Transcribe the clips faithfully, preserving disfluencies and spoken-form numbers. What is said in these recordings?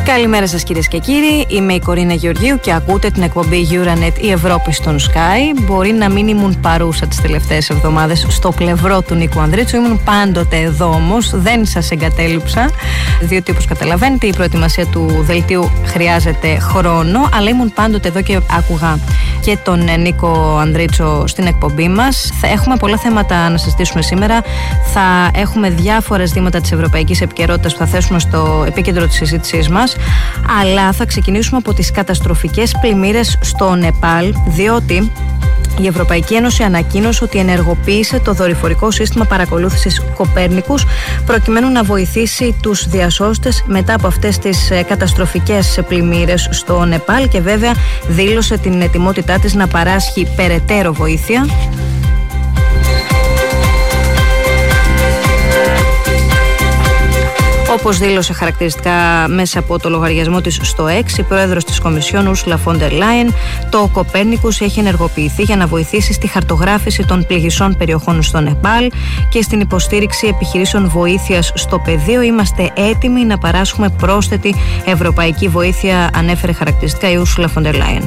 Καλημέρα σας κυρίες και κύριοι, είμαι η Κορίνα Γεωργίου και ακούτε την εκπομπή Euronet η Ευρώπη στον Sky. Μπορεί να μην ήμουν παρούσα τις τελευταίες εβδομάδες στο πλευρό του Νίκου Ανδρίτσου, ήμουν πάντοτε εδώ όμως, δεν σας εγκατέλειψα, διότι όπως καταλαβαίνετε η προετοιμασία του δελτίου χρειάζεται χρόνο, αλλά ήμουν πάντοτε εδώ και άκουγα και τον Νίκο Ανδρίτσο στην εκπομπή μας. Θα έχουμε πολλά θέματα να συζητήσουμε σήμερα, θα έχουμε διάφορα ζητήματα της ευρωπαϊκής επικαιρότητας που θα θέσουμε στο επίκεντρο της συζήτησής μας. Αλλά θα ξεκινήσουμε από τις καταστροφικές πλημμύρες στο Νεπάλ, διότι η Ευρωπαϊκή Ένωση ανακοίνωσε ότι ενεργοποίησε το δορυφορικό σύστημα παρακολούθησης Κοπέρνικους προκειμένου να βοηθήσει τους διασώστες μετά από αυτές τις καταστροφικές πλημμύρες στο Νεπάλ και βέβαια δήλωσε την ετοιμότητά της να παράσχει περαιτέρω βοήθεια. Όπως δήλωσε χαρακτηριστικά μέσα από το λογαριασμό της στο X, η πρόεδρος της Κομισιόν Ursula von der Leyen, το Κοπέρνικους έχει ενεργοποιηθεί για να βοηθήσει στη χαρτογράφηση των πληγισών περιοχών στο Νεπάλ και στην υποστήριξη επιχειρήσεων βοήθειας στο πεδίο. Είμαστε έτοιμοι να παράσχουμε πρόσθετη ευρωπαϊκή βοήθεια, ανέφερε χαρακτηριστικά η Ursula von der Leyen.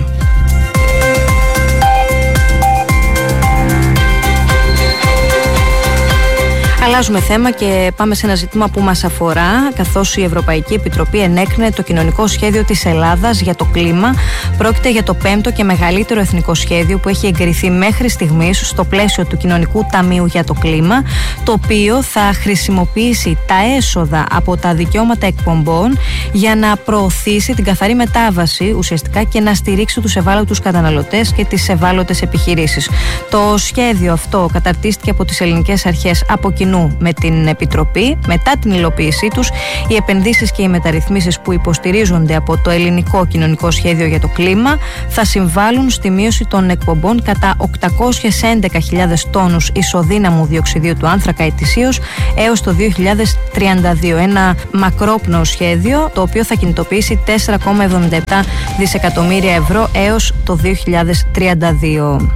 Αλλάζουμε θέμα και πάμε σε ένα ζήτημα που μας αφορά, καθώς η Ευρωπαϊκή Επιτροπή ενέκρινε το κοινωνικό σχέδιο της Ελλάδας για το κλίμα. Πρόκειται για το πέμπτο και μεγαλύτερο εθνικό σχέδιο που έχει εγκριθεί μέχρι στιγμής στο πλαίσιο του Κοινωνικού Ταμείου για το κλίμα, το οποίο θα χρησιμοποιήσει τα έσοδα από τα δικαιώματα εκπομπών για να προωθήσει την καθαρή μετάβαση ουσιαστικά και να στηρίξει τους ευάλωτους καταναλωτές και τις ευάλωτες επιχειρήσεις. Το σχέδιο αυτό καταρτίστηκε από τις ελληνικές αρχές από κοινού με την Επιτροπή. Μετά την υλοποίησή τους, οι επενδύσεις και οι μεταρρυθμίσεις που υποστηρίζονται από το Ελληνικό Κοινωνικό Σχέδιο για το Κλίμα θα συμβάλλουν στη μείωση των εκπομπών κατά οκτακόσιες έντεκα χιλιάδες τόνους ισοδύναμου διοξιδίου του άνθρακα ετησίως έως το δύο χιλιάδες τριάντα δύο. Ένα μακρόπνοο σχέδιο το οποίο θα κινητοποιήσει τέσσερα κόμμα εβδομήντα επτά δισεκατομμύρια ευρώ έως το δύο χιλιάδες τριάντα δύο.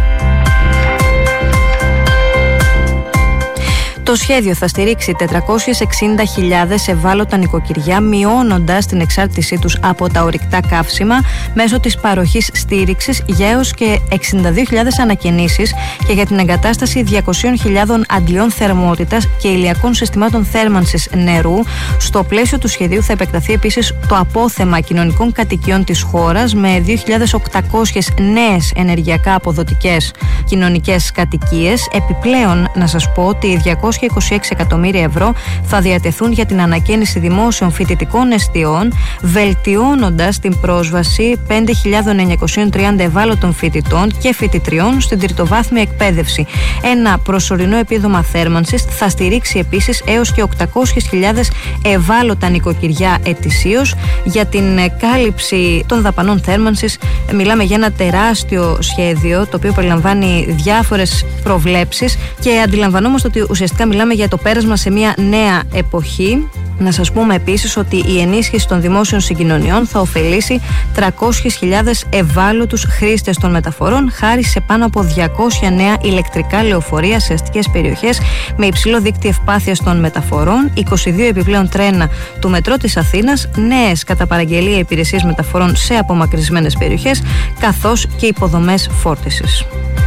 Το σχέδιο θα στηρίξει τετρακόσιες εξήντα χιλιάδες ευάλωτα νοικοκυριά, μειώνοντας την εξάρτησή τους από τα ορυκτά καύσιμα μέσω της παροχής στήριξης για έως και εξήντα δύο χιλιάδες ανακαινήσεις και για την εγκατάσταση διακόσιες χιλιάδες αντλιών θερμότητας και ηλιακών συστημάτων θέρμανσης νερού. Στο πλαίσιο του σχεδίου θα επεκταθεί επίσης το απόθεμα κοινωνικών κατοικιών της χώρας με δύο χιλιάδες οκτακόσιες νέες ενεργειακά αποδοτικές κοινωνικές κατοικίες. Επιπλέον, να σας πω ότι διακόσια είκοσι έξι εκατομμύρια ευρώ θα διατεθούν για την ανακαίνιση δημόσιων φοιτητικών εστιών, βελτιώνοντας την πρόσβαση πέντε χιλιάδες εννιακόσιες τριάντα ευάλωτων φοιτητών και φοιτητριών στην τριτοβάθμια εκπαίδευση. Ένα προσωρινό επίδομα θέρμανσης θα στηρίξει επίσης έως και οκτακόσιες χιλιάδες ευάλωτα νοικοκυριά ετησίως. Για την κάλυψη των δαπανών θέρμανσης μιλάμε για ένα τεράστιο σχέδιο το οποίο περιλαμβάνει διάφορες προβλέψεις και αντιλαμβανόμαστε ότι ουσιαστικά μιλάμε για το πέρασμα σε μια νέα εποχή. Να σας πούμε επίσης ότι η ενίσχυση των δημόσιων συγκοινωνιών θα ωφελήσει τριακόσιες χιλιάδες ευάλωτους χρήστες των μεταφορών χάρη σε πάνω από διακόσια νέα ηλεκτρικά λεωφορεία σε αστικές περιοχές με υψηλό δίκτυο ευπάθειας των μεταφορών, είκοσι δύο επιπλέον τρένα του μετρό της Αθήνας, νέες κατά παραγγελία υπηρεσίες μεταφορών σε απομακρυσμένες περιοχές καθώς και υποδομές φόρτισης.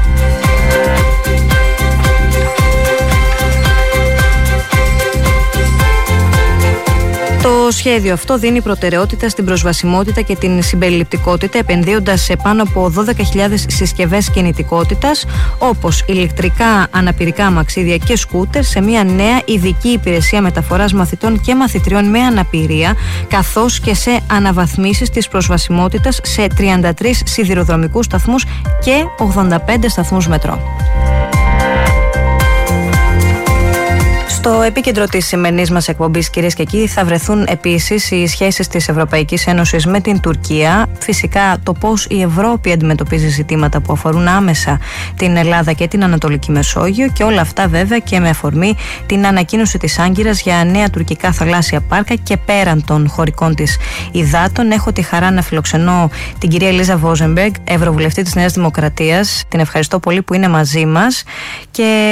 Το σχέδιο αυτό δίνει προτεραιότητα στην προσβασιμότητα και την συμπεριληπτικότητα, επενδύοντας σε πάνω από δώδεκα χιλιάδες συσκευές κινητικότητας, όπως ηλεκτρικά αναπηρικά αμαξίδια και σκούτερ, σε μια νέα ειδική υπηρεσία μεταφοράς μαθητών και μαθητριών με αναπηρία, καθώς και σε αναβαθμίσεις της προσβασιμότητας σε τριάντα τρεις σιδηροδρομικούς σταθμούς και ογδόντα πέντε σταθμούς μετρό. Στο επίκεντρο της σημερινής μας εκπομπής, κυρίες και κύριοι, θα βρεθούν επίσης οι σχέσεις της Ευρωπαϊκής Ένωσης με την Τουρκία. Φυσικά το πώς η Ευρώπη αντιμετωπίζει ζητήματα που αφορούν άμεσα την Ελλάδα και την Ανατολική Μεσόγειο και όλα αυτά βέβαια και με αφορμή την ανακοίνωση της Άγκυρας για νέα τουρκικά θαλάσσια πάρκα και πέραν των χωρικών της υδάτων. Έχω τη χαρά να φιλοξενώ την κυρία Ελίζα Βόζεμπεργκ, Ευρωβουλευτή της Νέας Δημοκρατίας. Την ευχαριστώ πολύ που είναι μαζί μας και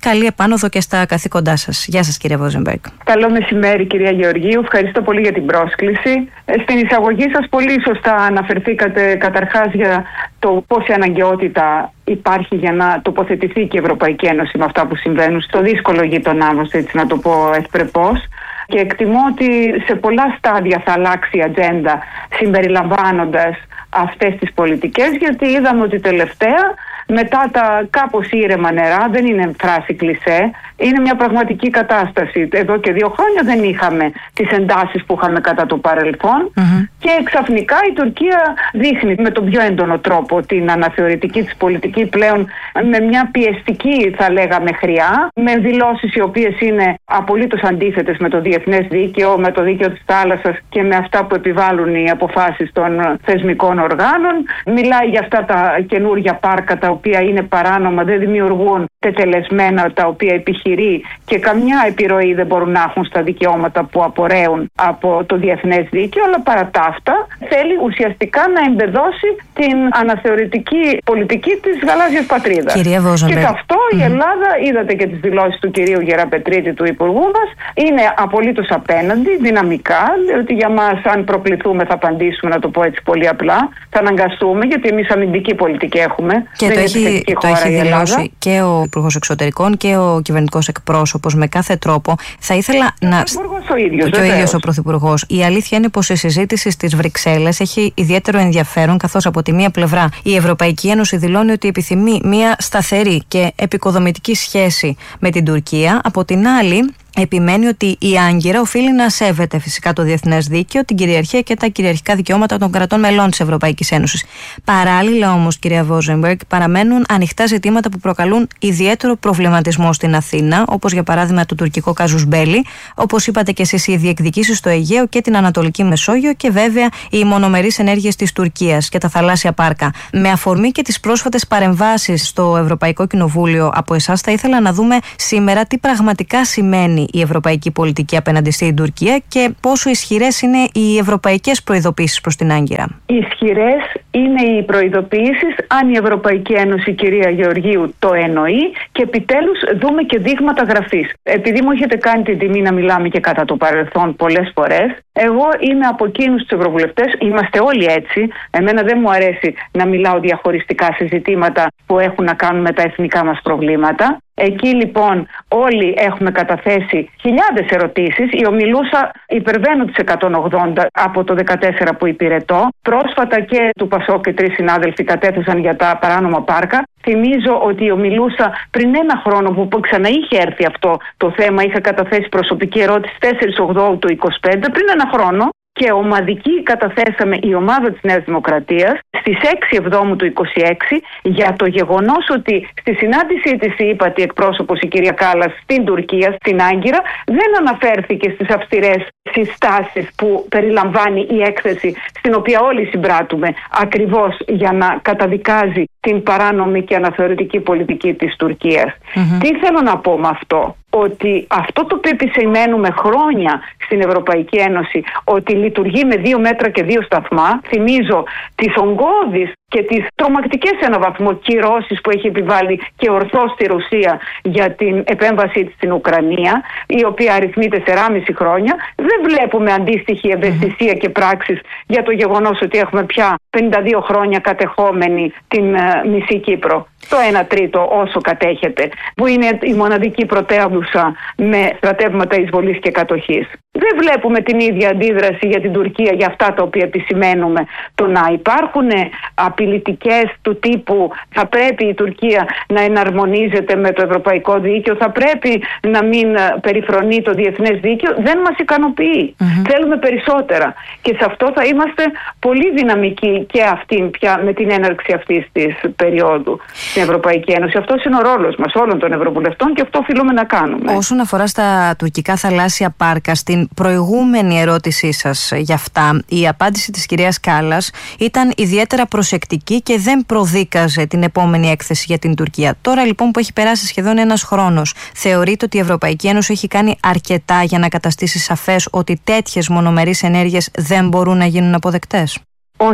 καλή επάνωδο και στα καθήκοντά σας. Γεια σας, κυρία Βόζενμπεργκ. Καλό μεσημέρι, κυρία Γεωργίου. Ευχαριστώ πολύ για την πρόσκληση. Στην εισαγωγή σας πολύ σωστά αναφερθήκατε καταρχάς για το πόση αναγκαιότητα υπάρχει για να τοποθετηθεί και η Ευρωπαϊκή Ένωση με αυτά που συμβαίνουν στο δύσκολο γείτονά μας, έτσι να το πω ευπρεπώς. Και εκτιμώ ότι σε πολλά στάδια θα αλλάξει η ατζέντα συμπεριλαμβάνοντας αυτές τις πολιτικές, γιατί είδαμε ότι τελευταία μετά τα κάπως ήρεμα νερά, δεν είναι φράση κλισέ, είναι μια πραγματική κατάσταση. Εδώ και δύο χρόνια δεν είχαμε τις εντάσεις που είχαμε κατά το παρελθόν mm-hmm. και ξαφνικά η Τουρκία δείχνει με τον πιο έντονο τρόπο την αναθεωρητική της πολιτική πλέον με μια πιεστική, θα λέγαμε, χρειά, με δηλώσεις οι οποίες είναι απολύτως αντίθετες με το διεθνές δίκαιο, με το δίκαιο της θάλασσας και με αυτά που επιβάλλουν οι αποφάσεις των θεσμικών οργάνων. Μιλάει για αυτά τα καινούργια πάρκα τα οποία είναι παράνομα, δεν δημιουργούν τετελεσμένα τα οποία επιχειρεί και καμιά επιρροή δεν μπορούν να έχουν στα δικαιώματα που απορρέουν από το διεθνές δίκαιο, αλλά παρά τα αυτά θέλει ουσιαστικά να εμπεδώσει την αναθεωρητική πολιτική της γαλάζιας πατρίδας. Κυρία Βόζενμπεργκ. Και σε αυτό mm-hmm. η Ελλάδα, είδατε και τις δηλώσεις του κυρίου Γεραπετρίτη, του Υπουργού μας, είναι απολύτως απέναντι, δυναμικά, διότι για μας αν προκληθούμε θα απαντήσουμε, να το πω έτσι πολύ απλά, θα αναγκαστούμε, γιατί εμείς αμυντική πολιτική έχουμε. Και το έχει, το έχει δηλώσει και ο Υπουργός Εξωτερικών και ο κυβερνητικός εκπρόσωπος με κάθε τρόπο. Θα ήθελα να. Ο Υπουργός ο ίδιος. Και ο ίδιος ο Πρωθυπουργός. Η αλήθεια είναι πως η συζήτηση στις Βρυξέλλες έχει ιδιαίτερο ενδιαφέρον, καθώς από τη μία πλευρά η Ευρωπαϊκή Ένωση δηλώνει ότι επιθυμεί μια σταθερή και επικοδομητική σχέση με την Τουρκία. Από την άλλη, επιμένει ότι η Άγκυρα οφείλει να σέβεται φυσικά το διεθνές δίκαιο, την κυριαρχία και τα κυριαρχικά δικαιώματα των κρατών μελών της Ευρωπαϊκής Ένωσης. Παράλληλα όμως, κυρία Βόζενμπεργκ, παραμένουν ανοιχτά ζητήματα που προκαλούν ιδιαίτερο προβληματισμό στην Αθήνα, όπως για παράδειγμα το τουρκικό κάζους μπέλι, όπως είπατε και εσείς, οι διεκδικήσεις στο Αιγαίο και την Ανατολική Μεσόγειο και βέβαια οι μονομερείς ενέργειες της Τουρκίας και τα θαλάσσια πάρκα. Με αφορμή και τις πρόσφατες παρεμβάσεις στο Ευρωπαϊκό Κοινοβούλιο από εσάς, θα ήθελα να δούμε σήμερα τι πραγματικά σημαίνει η ευρωπαϊκή πολιτική απέναντι στην Τουρκία και πόσο ισχυρές είναι οι ευρωπαϊκές προειδοποίησεις προς την Άγκυρα. Ισχυρές είναι οι προειδοποίησεις αν η Ευρωπαϊκή Ένωση, κυρία Γεωργίου, το εννοεί και επιτέλους δούμε και δείγματα γραφής. Επειδή μου έχετε κάνει την τιμή να μιλάμε και κατά το παρελθόν πολλές φορές, εγώ είμαι από εκείνους τους ευρωβουλευτές, είμαστε όλοι έτσι. Εμένα δεν μου αρέσει να μιλάω διαχωριστικά σε ζητήματα που έχουν να κάνουν με τα εθνικά μας προβλήματα. Εκεί λοιπόν όλοι έχουμε καταθέσει χιλιάδες ερωτήσεις. Η ομιλούσα υπερβαίνω τις εκατόν ογδόντα από το δεκατέσσερα που υπηρετώ. Πρόσφατα και του Πασόκ και τρεις συνάδελφοι κατέθεσαν για τα παράνομα πάρκα. Θυμίζω ότι η ομιλούσα πριν ένα χρόνο που ξανά είχε έρθει αυτό το θέμα, είχα καταθέσει προσωπική ερώτηση τέσσερις Οκτωβρίου του είκοσι πέντε, πριν ένα χρόνο. Και ομαδική καταθέσαμε η ομάδα της Νέας Δημοκρατίας στις έξι Εβδόμου του είκοσι έξι για το γεγονός ότι στη συνάντησή της η ύπατη εκπρόσωπος η κυρία Κάλλας στην Τουρκία, στην Άγκυρα, δεν αναφέρθηκε στις αυστηρές συστάσεις που περιλαμβάνει η έκθεση, στην οποία όλοι συμπράττουμε, ακριβώς για να καταδικάζει την παράνομη και αναθεωρητική πολιτική της Τουρκίας. Mm-hmm. Τι θέλω να πω με αυτό? Ότι αυτό το οποίο επισημαίνουμε χρόνια στην Ευρωπαϊκή Ένωση, ότι λειτουργεί με δύο μέτρα και δύο σταθμά, θυμίζω τις ογκώδεις και τις τρομακτικές σε έναν βαθμό κυρώσεις που έχει επιβάλει και ορθώς στη Ρωσία για την επέμβασή της στην Ουκρανία, η οποία αριθμεί τεσσεράμισι χρόνια. Δεν βλέπουμε αντίστοιχη ευαισθησία και πράξεις για το γεγονός ότι έχουμε πια πενήντα δύο χρόνια κατεχόμενη την uh, μισή Κύπρο. Το ένα τρίτο όσο κατέχεται, που είναι η μοναδική πρωτεύουσα με στρατεύματα εισβολής και κατοχής. Δεν βλέπουμε την ίδια αντίδραση για την Τουρκία για αυτά τα οποία επισημαίνουμε. Το να υπάρχουν απειλητικές του τύπου θα πρέπει η Τουρκία να εναρμονίζεται με το ευρωπαϊκό δίκαιο, θα πρέπει να μην περιφρονεί το διεθνές δίκαιο, δεν μας ικανοποιεί. Mm-hmm. Θέλουμε περισσότερα. Και σε αυτό θα είμαστε πολύ δυναμικοί και αυτήν πια με την έναρξη αυτής της περίοδου στην Ευρωπαϊκή Ένωση. Αυτός είναι ο ρόλος μας όλων των ευρωβουλευτών και αυτό οφείλουμε να κάνουμε. Όσον αφορά στα τουρκικά θαλάσσια πάρκα, στην προηγούμενη ερώτησή σας για αυτά, η απάντηση της κυρίας Κάλλας ήταν ιδιαίτερα προσεκτική και δεν προδίκαζε την επόμενη έκθεση για την Τουρκία. Τώρα λοιπόν που έχει περάσει σχεδόν ένας χρόνος, θεωρείτε ότι η Ευρωπαϊκή Ένωση έχει κάνει αρκετά για να καταστήσει σαφές ότι τέτοιες μονομερείς ενέργειες δεν μπορούν να γίνουν αποδεκτές? Όχι.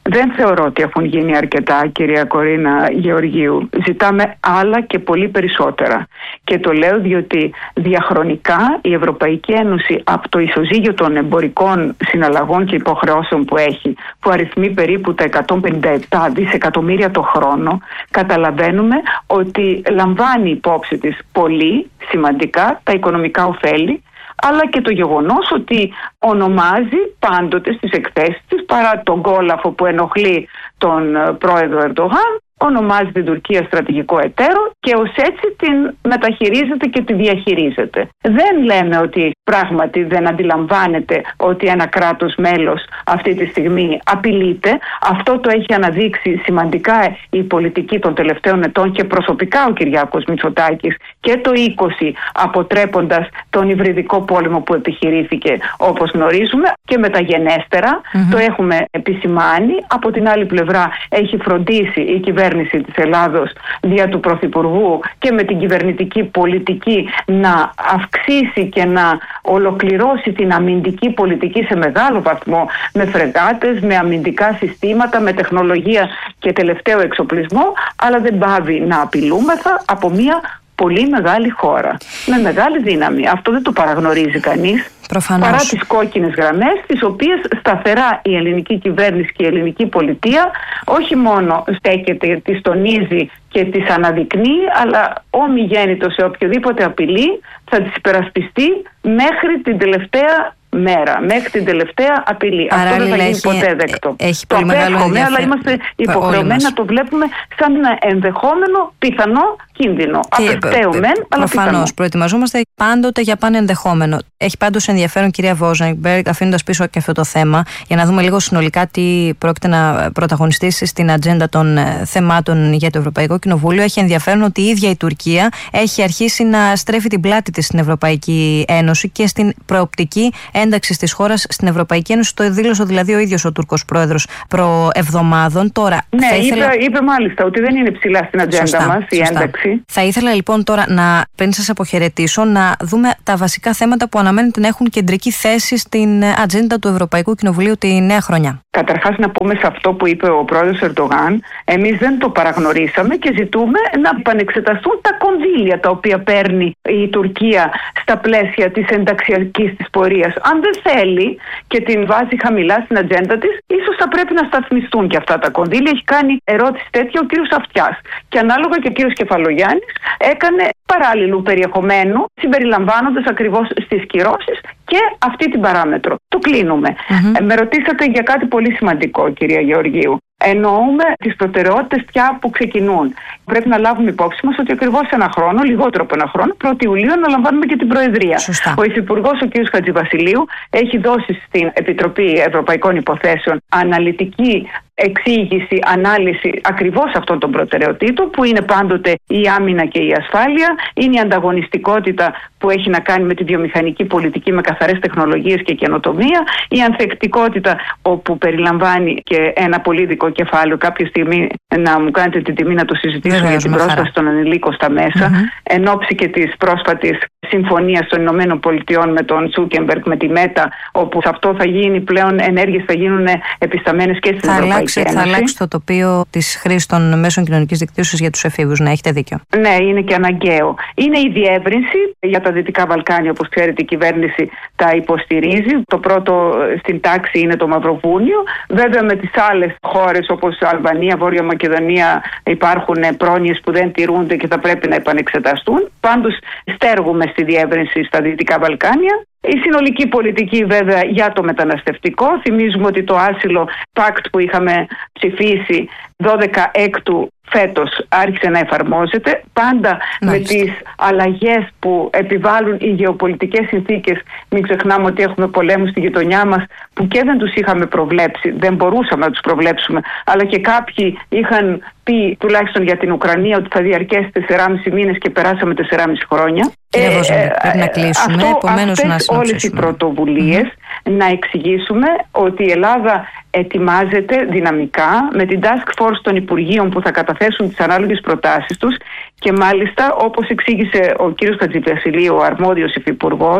Δεν θεωρώ ότι έχουν γίνει αρκετά, κυρία Κορίνα Γεωργίου. Ζητάμε άλλα και πολύ περισσότερα. Και το λέω διότι διαχρονικά η Ευρωπαϊκή Ένωση από το ισοζύγιο των εμπορικών συναλλαγών και υποχρεώσεων που έχει, που αριθμεί περίπου τα εκατόν πενήντα επτά δισεκατομμύρια το χρόνο, καταλαβαίνουμε ότι λαμβάνει υπόψη της πολύ σημαντικά τα οικονομικά ωφέλη, αλλά και το γεγονός ότι ονομάζει πάντοτε στις εκθέσεις της, παρά τον κόλαφο που ενοχλεί τον πρόεδρο Ερντογάν, ονομάζει την Τουρκία στρατηγικό εταίρο και ως έτσι την μεταχειρίζεται και τη διαχειρίζεται. Δεν λέμε ότι πράγματι δεν αντιλαμβάνεται ότι ένα κράτος μέλος αυτή τη στιγμή απειλείται. Αυτό το έχει αναδείξει σημαντικά η πολιτική των τελευταίων ετών και προσωπικά ο Κυριάκος Μητσοτάκης και το είκοσι, αποτρέποντας τον υβριδικό πόλεμο που επιχειρήθηκε, όπως γνωρίζουμε, και μεταγενέστερα mm-hmm. το έχουμε επισημάνει. Από την άλλη πλευρά έχει φροντίσει η κυβέρνηση της Ελλάδος δια του Πρωθυπουργού και με την κυβερνητική πολιτική να αυξήσει και να ολοκληρώσει την αμυντική πολιτική σε μεγάλο βαθμό, με φρεγάτες, με αμυντικά συστήματα, με τεχνολογία και τελευταίο εξοπλισμό, αλλά δεν πάβει να απειλούμεθα από μια πολύ μεγάλη χώρα με μεγάλη δύναμη. Αυτό δεν το παραγνωρίζει κανείς. Προφανώς. Παρά τις κόκκινες γραμμές, τις οποίες σταθερά η ελληνική κυβέρνηση και η ελληνική πολιτεία όχι μόνο στέκεται, τις τονίζει και τις αναδεικνύει, αλλά ομιγέννητο σε οποιοδήποτε απειλή θα τις υπερασπιστεί μέχρι την τελευταία μέρα, μέχρι την τελευταία απειλή. Παράλληλα, αυτό δεν θα γίνει έχει, ποτέ δεκτό. Έχει το πολύ μεγάλο ενδιαφέρον. Αλλά είμαστε υποχρεωμένοι να το βλέπουμε σαν ένα ενδεχόμενο πιθανό κίνδυνο. Απευθέω μεν, αλλά προφανώς προετοιμαζόμαστε πάντοτε για πάνε ενδεχόμενο. Έχει πάντως ενδιαφέρον, κυρία Βόζενμπεργκ, αφήνοντας πίσω και αυτό το θέμα, για να δούμε λίγο συνολικά τι πρόκειται να πρωταγωνιστήσει στην ατζέντα των θεμάτων για το Ευρωπαϊκό Κοινοβούλιο. Έχει ενδιαφέρον ότι η ίδια η Τουρκία έχει αρχίσει να στρέφει την πλάτη της στην Ευρωπαϊκή Ένωση και στην προοπτική ένταξη της χώρας στην Ευρωπαϊκή Ένωση. Το δήλωσε δηλαδή ο ίδιος ο Τούρκος πρόεδρος προεβδομάδων. Τώρα, ναι, θα ήθελα... είπε, είπε μάλιστα ότι δεν είναι ψηλά στην ατζέντα σωστά, μας η σωστά. ένταξη. Θα ήθελα λοιπόν τώρα, να, πριν σας αποχαιρετήσω, να δούμε τα βασικά θέματα που αναμένεται να έχουν κεντρική θέση στην ατζέντα του Ευρωπαϊκού Κοινοβουλίου τη νέα χρονιά. Καταρχάς, να πούμε σε αυτό που είπε ο πρόεδρος Ερντογάν, εμείς δεν το παραγνωρίσαμε και ζητούμε να επανεξεταστούν τα κονδύλια τα οποία παίρνει η Τουρκία στα πλαίσια της ενταξιακής της πορείας. Αν δεν θέλει και την βάζει χαμηλά στην ατζέντα της, ίσως θα πρέπει να σταθμιστούν και αυτά τα κονδύλια. Έχει κάνει ερώτηση τέτοια ο κύριος Αυτιάς. Και ανάλογα και ο κύριος Κεφαλογιάννης έκανε παράλληλου περιεχομένου, συμπεριλαμβάνοντας ακριβώς στις κυρώσεις και αυτή την παράμετρο. Το κλείνουμε. Mm-hmm. Ε, με ρωτήσατε για κάτι πολύ σημαντικό, κυρία Γεωργίου. Εννοούμε τις προτεραιότητες πια που ξεκινούν. Πρέπει να λάβουμε υπόψη μας ότι ακριβώς ένα χρόνο, λιγότερο από ένα χρόνο, πρώτη Ιουλίου, αναλαμβάνουμε και την Προεδρία. Σωστά. Ο Υφυπουργός, ο κ. Χατζηβασιλείου, έχει δώσει στην Επιτροπή Ευρωπαϊκών Υποθέσεων αναλυτική εξήγηση, ανάλυση ακριβώς αυτών των προτεραιοτήτων, που είναι πάντοτε η άμυνα και η ασφάλεια, είναι η ανταγωνιστικότητα που έχει να κάνει με τη βιομηχανική πολιτική με καθαρές τεχνολογίες και καινοτομία, η ανθεκτικότητα, όπου περιλαμβάνει και ένα πολύ δικό κεφάλαιο, κάποια στιγμή να μου κάνετε την τιμή να το συζητήσουμε. Βεβαίως, για την πρόσβαση των ανηλίκων στα μέσα, mm-hmm. εν ώψη και της πρόσφατης συμφωνίας των Ηνωμένων Πολιτειών με τον Τσούκεμπεργκ, με τη Μέτα, όπου σε αυτό θα γίνει πλέον ενέργειες, θα γίνουν επισταμένες και στην θα Ευρωπαϊκή αλλάξει, Ένωση. Θα αλλάξει το τοπίο της χρήσης των μέσων κοινωνικής δικτύωσης για τους εφήβους. Ναι, έχετε δίκιο. Ναι, είναι και αναγκαίο. Είναι η διεύρυνση για τα Δυτικά Βαλκάνια, όπως ξέρετε, η κυβέρνηση τα υποστηρίζει. Το πρώτο στην τάξη είναι το Μαυροβούνιο. Βέβαια, με τις άλλες χώρες όπως Αλβανία, Βόρεια Μακεδονία υπάρχουν πρόνοιες που δεν τηρούνται και θα πρέπει να επανεξεταστούν. Πάντως, στέργουμε στη διεύρυνση στα Δυτικά Βαλκάνια. Η συνολική πολιτική βέβαια για το μεταναστευτικό. Θυμίζουμε ότι το άσυλο pact που είχαμε ψηφίσει δώδεκα έκτου φέτος άρχισε να εφαρμόζεται. Πάντα Μάλιστα. με τις αλλαγές που επιβάλλουν οι γεωπολιτικές συνθήκες. Μην ξεχνάμε ότι έχουμε πολέμους στη γειτονιά μας που και δεν τους είχαμε προβλέψει. Δεν μπορούσαμε να τους προβλέψουμε. Αλλά και κάποιοι είχαν πει, τουλάχιστον για την Ουκρανία, ότι θα διαρκέσει τεσσεράμισι μήνες και περάσαμε τεσσεράμισι χρόνια. Κύριε Βόζενμπεργκ, πρέπει να κλείσουμε. Αυτό, επομένως αυτές να συνοψίσουμε. Όλες οι πρωτοβουλίες mm-hmm. να εξηγήσουμε ότι η Ελλάδα ετοιμάζεται δυναμικά με την Task Force των Υπουργείων που θα καταθέσουν τις ανάλογες προτάσεις τους και μάλιστα, όπως εξήγησε ο κύριος Χατζηβασιλείου, ο αρμόδιος υφυπουργός,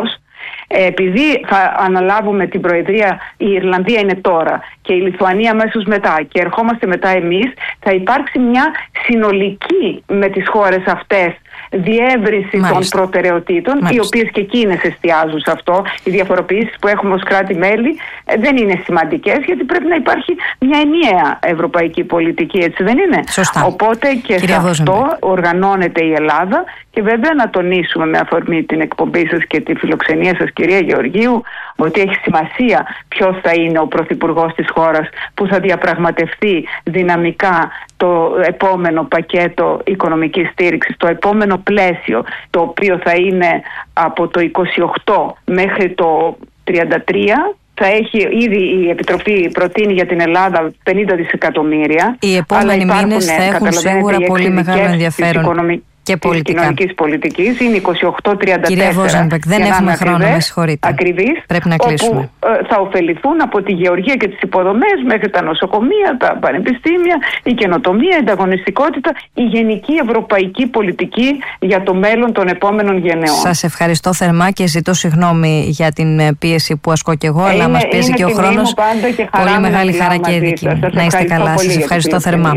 Επειδή θα αναλάβουμε την Προεδρία, η Ιρλανδία είναι τώρα και η Λιθουανία αμέσως μετά και ερχόμαστε μετά εμείς, θα υπάρξει μια συνολική με τις χώρες αυτές διεύρυνση Μάλιστα. των προτεραιοτήτων, Μάλιστα. οι οποίες και εκείνες εστιάζουν σε αυτό. Οι διαφοροποιήσεις που έχουμε ως κράτη-μέλη δεν είναι σημαντικές, γιατί πρέπει να υπάρχει μια ενιαία ευρωπαϊκή πολιτική, έτσι δεν είναι? Σωστά. Οπότε και Κυρία σε αυτό Βόζενμπεργκ. οργανώνεται η Ελλάδα. Και βέβαια να τονίσουμε με αφορμή την εκπομπή σας και τη φιλοξενία σας, κυρία Γεωργίου, ότι έχει σημασία ποιος θα είναι ο πρωθυπουργός της χώρας που θα διαπραγματευτεί δυναμικά το επόμενο πακέτο οικονομικής στήριξης, το επόμενο πλαίσιο, το οποίο θα είναι από το είκοσι οκτώ μέχρι το τριάντα τρία. Θα έχει ήδη η Επιτροπή προτείνει για την Ελλάδα πενήντα δισεκατομμύρια. Οι επόμενοι μήνες θα έχουν σίγουρα πολύ μεγάλο ενδιαφέρον. Και της κοινωνικής πολιτικής είναι είκοσι οκτώ τριάντα τέσσερα. Κυρία Βόζενμπεργκ, δεν έχουμε χρόνο, με συγχωρείτε. Ακριβής, πρέπει να κλείσουμε. Όπου ε, θα ωφεληθούν από τη γεωργία και τις υποδομές μέχρι τα νοσοκομεία, τα πανεπιστήμια, η καινοτομία, η ανταγωνιστικότητα, η γενική ευρωπαϊκή πολιτική για το μέλλον των επόμενων γενεών. Σας ευχαριστώ θερμά και ζητώ συγγνώμη για την πίεση που ασκώ και εγώ, είναι, αλλά μας πιέζει και ο χρόνος. Πολύ μεγάλη χαρά και δική μου. Να είστε καλά. Σας ευχαριστώ θερμά.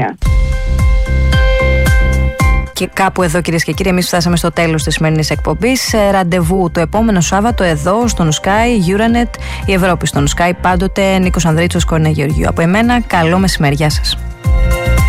Και κάπου εδώ, κυρίες και κύριοι, εμείς φτάσαμε στο τέλος της σημερινής εκπομπής. Ραντεβού το επόμενο Σάββατο εδώ στον Sky, Euronet, η Ευρώπη στον Sky. Πάντοτε Νίκος Ανδρίτσος, Κορίνα Γεωργίου. Από εμένα, καλό μεσημέρι. Γεια σας.